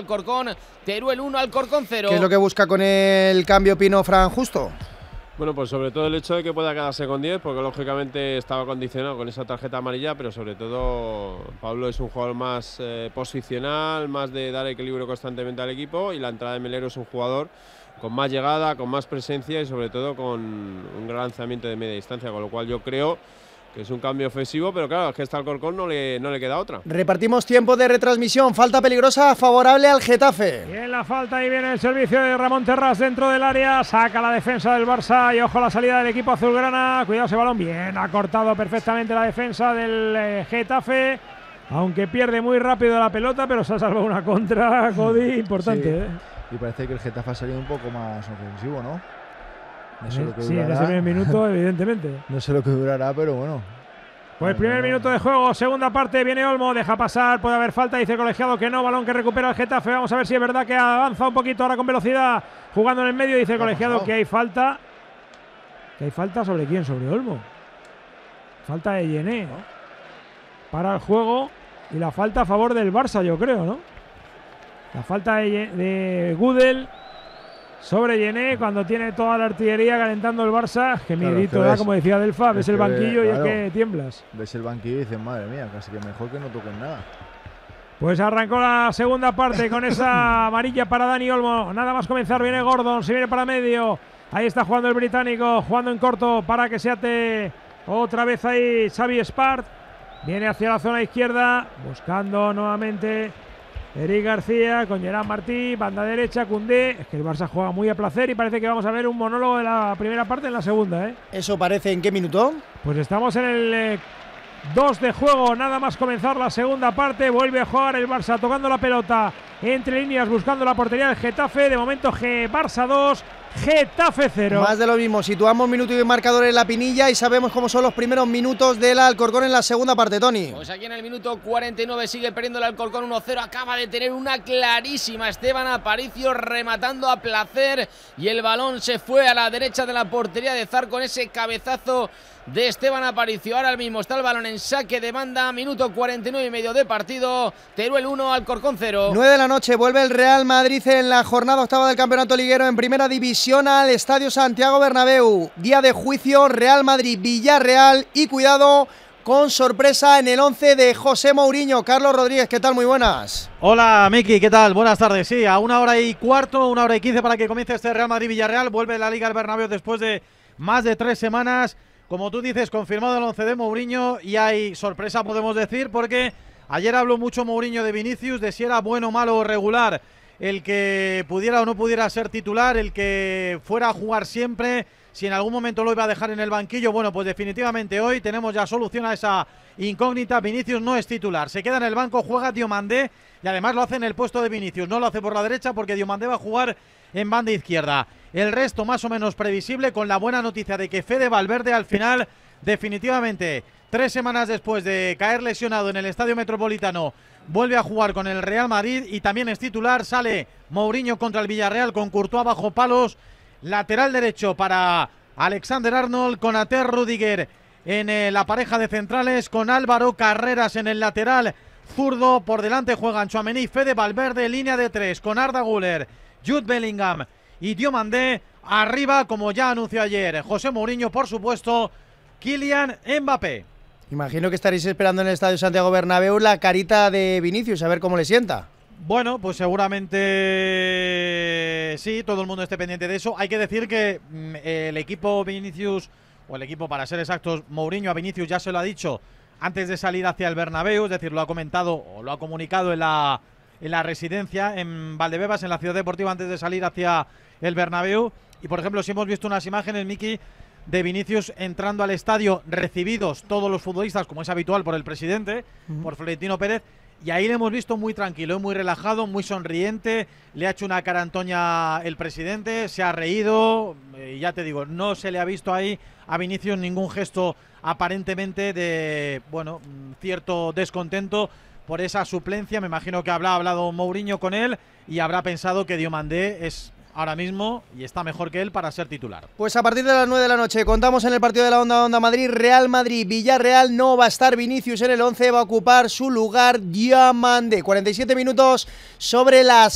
Alcorcón, Teruel 1, Alcorcón 0. ¿Qué es lo que busca con el cambio Pino Fran Justo? Bueno, pues sobre todo el hecho de que pueda quedarse con 10, porque lógicamente estaba condicionado con esa tarjeta amarilla, pero sobre todo Pablo es un jugador más posicional, más de dar equilibrio constantemente al equipo, y la entrada de Melero es un jugador con más llegada, con más presencia y sobre todo con un gran lanzamiento de media distancia, con lo cual yo creo que es un cambio ofensivo, pero claro, es que este Alcorcón no le queda otra. Repartimos tiempo de retransmisión, falta peligrosa favorable al Getafe. Bien la falta y viene el servicio de Ramón Terras dentro del área, saca la defensa del Barça y ojo la salida del equipo azulgrana, cuidado ese balón, bien ha cortado perfectamente la defensa del Getafe, aunque pierde muy rápido la pelota, pero se ha salvado una contra, Cody, importante. Sí. Y parece que el Getafe ha salido un poco más ofensivo, ¿no? No sé lo que sí, durará. en ese primer minuto, evidentemente. No sé lo que durará, pero bueno. Pues primer minuto de juego, segunda parte, viene Olmo, deja pasar, puede haber falta, dice el colegiado que no, balón que recupera el Getafe, vamos a ver si es verdad que avanza un poquito ahora con velocidad, jugando en el medio, dice el colegiado que hay falta. ¿Que hay falta sobre quién? Sobre Olmo. Falta de Yené, ¿no? Para el juego y la falta a favor del Barça, yo creo, ¿no? La falta de Gudel sobre Yené cuando tiene toda la artillería calentando el Barça. Que miedito da, como decía Delfa, ves el banquillo y es que tiemblas. Ves el banquillo y dices, madre mía, casi que mejor que no toquen nada. Pues arrancó la segunda parte con esa amarilla para Dani Olmo. Nada más comenzar, viene Gordon, se viene para medio. Ahí está jugando el británico, jugando en corto para que se ate otra vez ahí Xavi Espart. Viene hacia la zona izquierda, buscando nuevamente Eric García con Gerard Martí, banda derecha, Koundé. Es que el Barça juega muy a placer y parece que vamos a ver un monólogo de la primera parte en la segunda, ¿eh? ¿Eso parece en qué minuto? Pues estamos en el 2 de juego, nada más comenzar la segunda parte. Vuelve a jugar el Barça tocando la pelota entre líneas, buscando la portería del Getafe. De momento Barça 2, Getafe 0. Más de lo mismo, situamos minuto y marcador en la pinilla y sabemos cómo son los primeros minutos del Alcorcón en la segunda parte, Tony. Pues aquí en el minuto 49 sigue perdiendo el Alcorcón 1-0, acaba de tener una clarísima Esteban Aparicio rematando a placer y el balón se fue a la derecha de la portería de Zar con ese cabezazo de Esteban Aparicio. Ahora mismo está el balón en saque de banda, minuto 49 y medio de partido, Teruel 1, Alcorcón 0. 9 de la noche, vuelve el Real Madrid en la jornada octava del campeonato liguero en primera división al Estadio Santiago Bernabéu. Día de juicio, Real Madrid-Villarreal y cuidado con sorpresa en el 11 de José Mourinho. Carlos Rodríguez, ¿qué tal? Muy buenas. Hola Miki, ¿qué tal? Buenas tardes. Sí, a 1h15, 1h15 para que comience este Real Madrid-Villarreal. Vuelve la Liga al Bernabéu después de más de 3 semanas. Como tú dices, confirmado el 11 de Mourinho y hay sorpresa, podemos decir, porque ayer habló mucho Mourinho de Vinicius, de si era bueno, malo o regular el que pudiera o no pudiera ser titular, el que fuera a jugar siempre, si en algún momento lo iba a dejar en el banquillo. Bueno, pues definitivamente hoy tenemos ya solución a esa incógnita. Vinicius no es titular, se queda en el banco, juega Diomandé y además lo hace en el puesto de Vinicius, no lo hace por la derecha porque Diomandé va a jugar en banda izquierda. El resto más o menos previsible, con la buena noticia de que Fede Valverde al final, definitivamente, 3 semanas después de caer lesionado en el Estadio Metropolitano, vuelve a jugar con el Real Madrid y también es titular. Sale Mourinho contra el Villarreal con Courtois bajo palos, lateral derecho para Alexander Arnold, con Ater Rudiger en la pareja de centrales, con Álvaro Carreras en el lateral zurdo. Por delante juegan Tchouaméni, Fede Valverde, línea de 3 con Arda Güler, Jude Bellingham y Diomandé. Arriba, como ya anunció ayer José Mourinho, por supuesto, Kylian Mbappé. Imagino que estaréis esperando en el Estadio Santiago Bernabéu la carita de Vinicius, a ver cómo le sienta. Bueno, pues seguramente sí, todo el mundo esté pendiente de eso. Hay que decir que el equipo Vinicius, o el equipo para ser exactos, Mourinho a Vinicius ya se lo ha dicho antes de salir hacia el Bernabéu, es decir, lo ha comentado o lo ha comunicado en la residencia en Valdebebas, en la ciudad deportiva, antes de salir hacia el Bernabéu. Y por ejemplo, si hemos visto unas imágenes, Miki, de Vinicius entrando al estadio, recibidos todos los futbolistas, como es habitual, por el presidente, por Florentino Pérez, y ahí le hemos visto muy tranquilo, muy relajado, muy sonriente. Le ha hecho una cara a Antoña el presidente, se ha reído, ya te digo, no se le ha visto ahí a Vinicius ningún gesto aparentemente de, bueno, cierto descontento por esa suplencia. Me imagino que habrá hablado Mourinho con él y habrá pensado que Diomandé es ahora mismo y está mejor que él para ser titular. Pues a partir de las 9 de la noche contamos en el partido de la Onda Madrid, Real Madrid-Villarreal. No va a estar Vinicius en el 11, va a ocupar su lugar Diomandé. 47 minutos sobre las